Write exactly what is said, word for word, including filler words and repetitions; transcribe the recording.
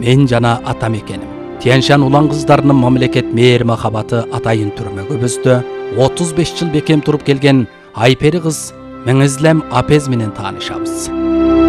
мен жана атам экеним. Тянь-Шань улан кыздарынын мамлекет мээр махабаты атайын түрмөгүбүздө отуз беш жыл бекем туруп келген Айпери кыз Меңизлем апез менен таанышабыз.